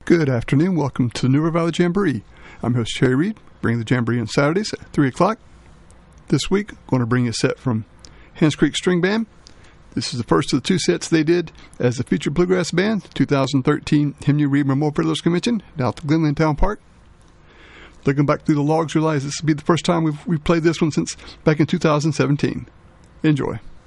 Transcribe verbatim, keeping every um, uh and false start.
Good afternoon. Welcome to the New River Valley Jamboree. I'm host Cherry Reed, bringing the Jamboree on Saturdays at three o'clock. This week, I'm going to bring you a set from Hens Creek String Band. This is the first of the two sets they did as a featured bluegrass band, two thousand thirteen Henry Reed Memorial Fiddlers Convention down at the Glenland Town Park. Looking back through the logs, realize this will be the first time we've, we've played this one since back in two thousand seventeen. Enjoy.